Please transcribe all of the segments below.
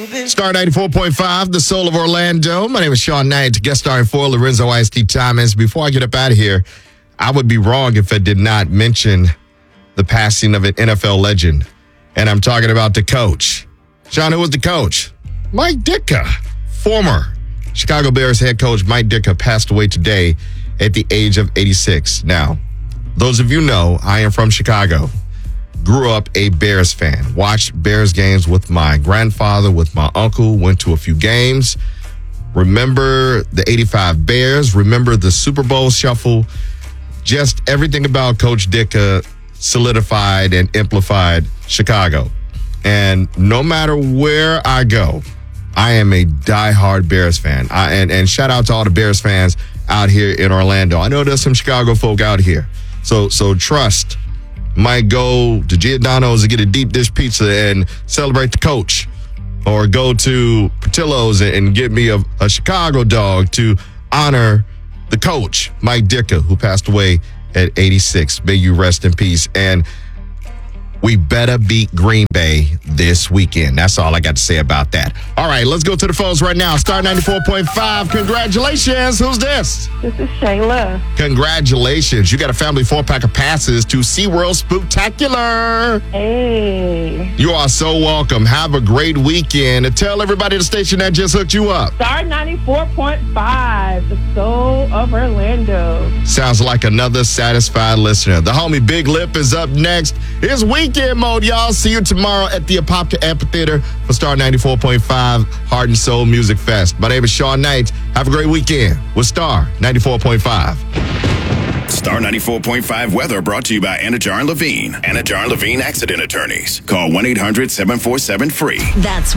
Star 94.5, the soul of Orlando. My name is Sean Knight, guest starring for Lorenzo Ice-T Thomas. Before I get up out of here, I would be wrong if I did not mention the passing of an NFL legend. And I'm talking about the coach. Sean, who was the coach? Mike Ditka. Former Chicago Bears head coach Mike Ditka passed away today at the age of 86. Now, those of you know, I am from Chicago. Grew up a Bears fan. Watched Bears games with my grandfather, with my uncle. Went to a few games. Remember the 85 Bears. Remember the Super Bowl shuffle. Just everything about Coach Ditka solidified and amplified Chicago. And no matter where I go, I am a diehard Bears fan. And shout out to all the Bears fans out here in Orlando. I know there's some Chicago folk out here. So trust. Might go to Giordano's to get a deep dish pizza and celebrate the coach. Or go to Portillo's and get me a Chicago dog to honor the coach, Mike Ditka, who passed away at 86. May you rest in peace. And we better beat Green Bay this weekend. That's all I got to say about that. All right, let's go to the phones right now. Star 94.5. Congratulations. Who's this? This is Shayla. Congratulations. You got a family 4-pack of passes to SeaWorld Spooktacular. Hey. You are so welcome. Have a great weekend. And tell everybody the station that just hooked you up. Star 94.5, the soul of Orlando. Sounds like another satisfied listener. The homie Big Lip is up next. It's weekend mode, y'all. See you tomorrow at the Apopka Amphitheater for Star 94.5 Heart and Soul Music Fest. My name is Sean Knight. Have a great weekend with Star 94.5. Star 94.5 weather brought to you by Anajar and Levine. Anajar and Levine Accident Attorneys. Call 1-800-747-FREE. That's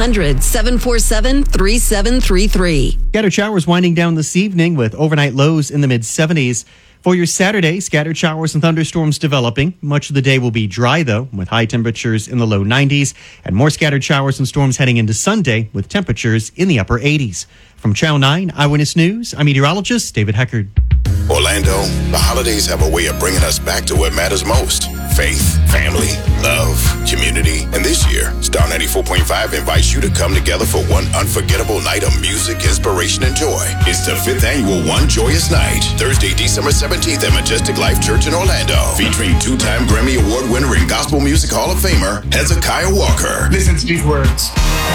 1-800-747-3733. Scattered showers winding down this evening with overnight lows in the mid-70s. For your Saturday, scattered showers and thunderstorms developing. Much of the day will be dry, though, with high temperatures in the low 90s, and more scattered showers and storms heading into Sunday with temperatures in the upper 80s. From Channel 9 Eyewitness News, I'm meteorologist David Heckard. Orlando, the holidays have a way of bringing us back to what matters most. Faith, family, love, community. And this year, Star 94.5 invites you to come together for one unforgettable night of music, inspiration, and joy. It's the 5th annual One Joyous Night, Thursday, December 17th at Majestic Life Church in Orlando, featuring 2-time Grammy Award winner and Gospel Music Hall of Famer, Hezekiah Walker. Listen to these words.